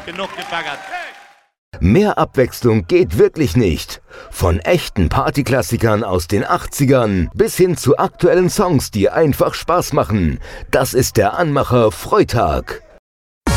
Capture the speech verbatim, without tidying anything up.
genug gebaggert. Mehr Abwechslung geht wirklich nicht. Von echten Partyklassikern aus den achtzigern bis hin zu aktuellen Songs, die einfach Spaß machen. Das ist der Anmacher Freitag.